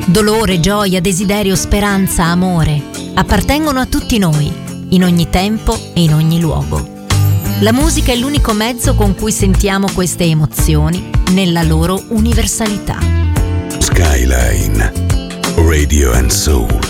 Dolore, gioia, desiderio, speranza, amore appartengono a tutti noi, in ogni tempo e in ogni luogo. La musica è l'unico mezzo con cui sentiamo queste emozioni nella loro universalità. Skyline Radio and Soul.